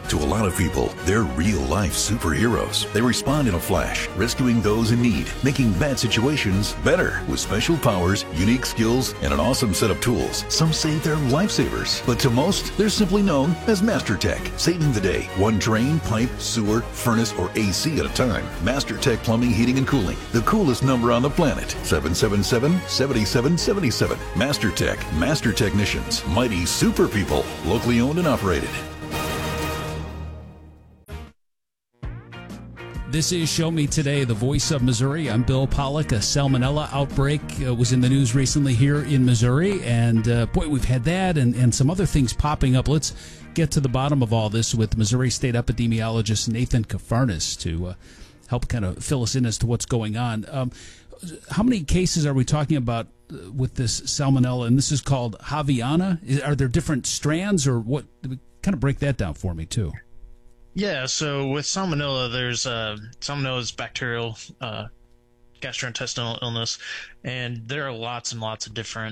To a lot of people, they're real-life superheroes. They respond in a flash, rescuing those in need, making bad situations better with special powers, unique skills, and an awesome set of tools. Some say they're lifesavers, but to most, they're simply known as MasterTech, saving the day, one drain, pipe, sewer, furnace, or AC at a time. MasterTech Plumbing, Heating, and Cooling, the coolest number on the planet. 777-7777. MasterTech, Master Technicians, mighty super people, locally owned and operated. This is Show Me Today, the voice of Missouri. I'm Bill Pollock. A salmonella outbreak was in the news recently here in Missouri. And, boy, we've had that and some other things popping up. Let's get to the bottom of all this with Missouri State epidemiologist Nathan Kafarnas to help kind of fill us in as to what's going on. How many cases are we talking about with this salmonella? And this is called Javiana. Are there different strands or what? Kind of break that down for me, too. Yeah, so with salmonella, there's salmonella is bacterial gastrointestinal illness, and there are lots and lots of different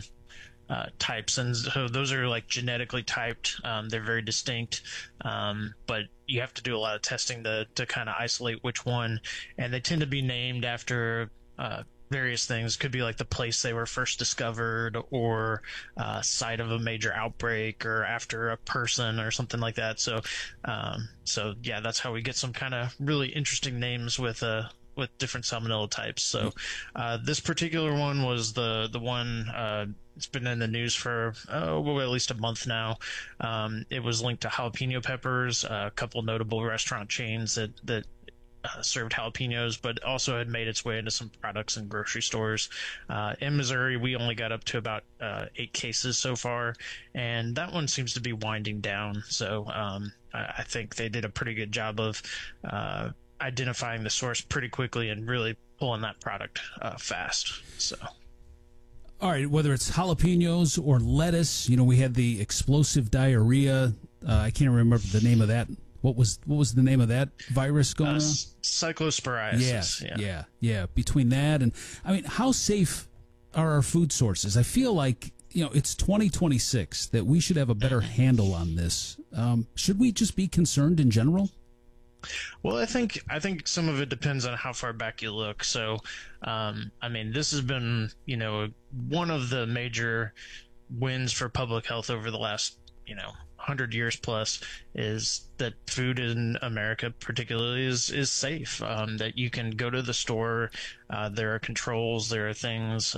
types, and so those are like genetically typed. They're very distinct, but you have to do a lot of testing to kind of isolate which one, and they tend to be named after various things. Could be like the place they were first discovered, or site of a major outbreak, or after a person or something like that. So yeah, that's how we get some kind of really interesting names with different salmonella types. So this particular one was the one it's been in the news for at least a month now. It was linked to jalapeno peppers, a couple notable restaurant chains that served jalapenos, but also had made its way into some products in grocery stores. In Missouri, we only got up to about 8 cases so far, and that one seems to be winding down. So I think they did a pretty good job of identifying the source pretty quickly and really pulling that product fast. So. All right, whether it's jalapenos or lettuce, we had the explosive diarrhea. I can't remember the name of that. What was the name of that virus going on? Cyclosporiasis. Yeah. Between that and, how safe are our food sources? I feel like, it's 2026, that we should have a better handle on this. Should we just be concerned in general? Well, I think some of it depends on how far back you look. So, this has been, one of the major wins for public health over the last, 100 years plus, is that food in America particularly is safe, that you can go to the store. There are controls, there are things,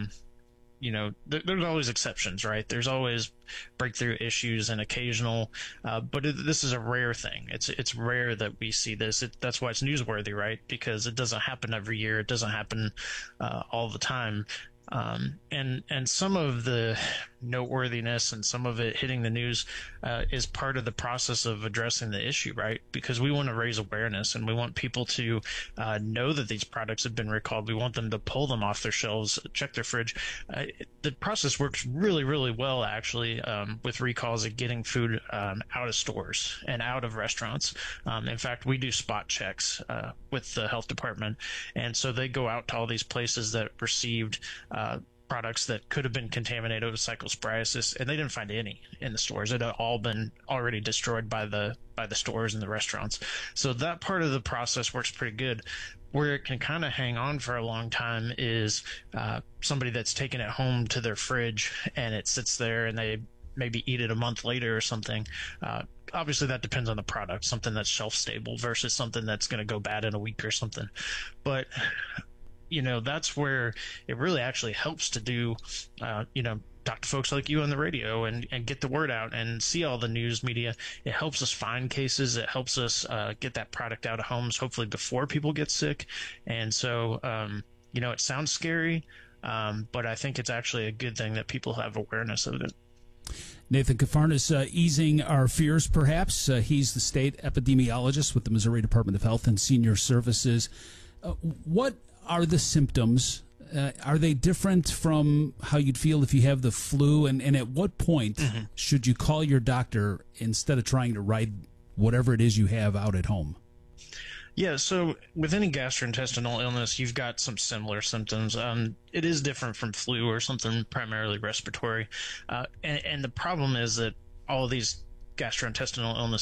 there's always exceptions, right? There's always breakthrough issues and occasional, but this is a rare thing. It's rare that we see this. That's why it's newsworthy, right? Because it doesn't happen every year. It doesn't happen all the time. And some of the noteworthiness and some of it hitting the news is part of the process of addressing the issue, right? Because we want to raise awareness and we want people to know that these products have been recalled. We want them to pull them off their shelves, check their fridge. The process works really, really well, actually, with recalls of getting food out of stores and out of restaurants. In fact, we do spot checks with the health department, and so they go out to all these places that received products that could have been contaminated with cyclosporiasis, and they didn't find any in the stores. It had all been already destroyed by the stores and the restaurants. So that part of the process works pretty good. Where it can kind of hang on for a long time is somebody that's taken it home to their fridge and it sits there and they maybe eat it a month later or something. Obviously, that depends on the product, something that's shelf stable versus something that's going to go bad in a week or something. But that's where it really actually helps to do, talk to folks like you on the radio and get the word out and see all the news media. It helps us find cases. It helps us get that product out of homes, hopefully before people get sick. And so, it sounds scary, but I think it's actually a good thing that people have awareness of it. Nathan Kafarnas, easing our fears, perhaps. He's the state epidemiologist with the Missouri Department of Health and Senior Services. What are the symptoms? Are they different from how you'd feel if you have the flu? And at what point should you call your doctor instead of trying to ride whatever it is you have out at home? Yeah, so with any gastrointestinal illness, you've got some similar symptoms. It is different from flu or something primarily respiratory. And the problem is that all of these gastrointestinal illnesses